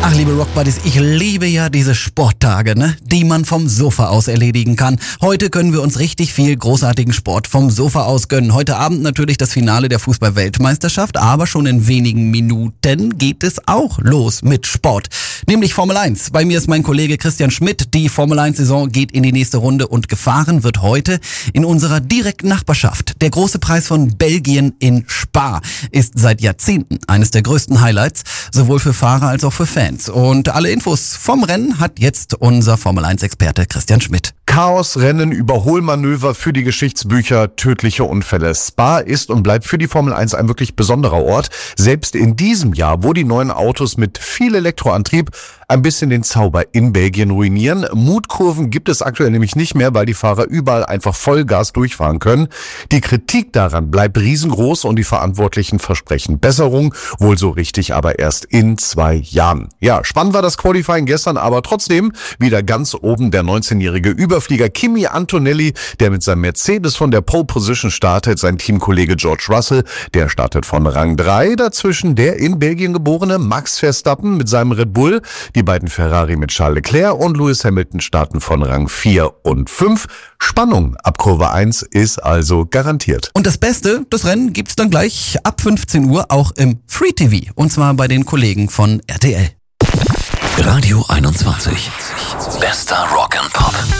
Ach, liebe Rockbuddies, ich liebe ja diese Sporttage, die man vom Sofa aus erledigen kann. Heute können wir uns richtig viel großartigen Sport vom Sofa aus gönnen. Heute Abend natürlich das Finale der Fußball-Weltmeisterschaft, aber schon in wenigen Minuten geht es auch los mit Sport, nämlich Formel 1. Bei mir ist mein Kollege Christian Schmidt. Die Formel 1-Saison geht in die nächste Runde und gefahren wird heute in unserer direkten Nachbarschaft. Der große Preis von Belgien in Spa ist seit Jahrzehnten eines der größten Highlights, sowohl für Fahrer als auch für Fans. Und alle Infos vom Rennen hat jetzt unser Formel-1-Experte Christian Schmidt. Chaosrennen, Überholmanöver für die Geschichtsbücher, tödliche Unfälle. Spa ist und bleibt für die Formel 1 ein wirklich besonderer Ort. Selbst in diesem Jahr, wo die neuen Autos mit viel Elektroantrieb ein bisschen den Zauber in Belgien ruinieren. Mutkurven gibt es aktuell nämlich nicht mehr, weil die Fahrer überall einfach Vollgas durchfahren können. Die Kritik daran bleibt riesengroß und die Verantwortlichen versprechen Besserung, wohl so richtig aber erst in 2 Jahren. Ja, spannend war das Qualifying gestern, aber trotzdem wieder ganz oben der 19-jährige Überflieger Kimi Antonelli, der mit seinem Mercedes von der Pole Position startet. Sein Teamkollege George Russell, der startet von Rang 3. Dazwischen der in Belgien geborene Max Verstappen mit seinem Red Bull. Die beiden Ferrari mit Charles Leclerc und Lewis Hamilton starten von Rang 4 und 5. Spannung ab Kurve 1 ist also garantiert. Und das Beste, das Rennen gibt's dann gleich ab 15 Uhr auch im Free TV. Und zwar bei den Kollegen von RTL. Radio 21. Bester Rock and Pop.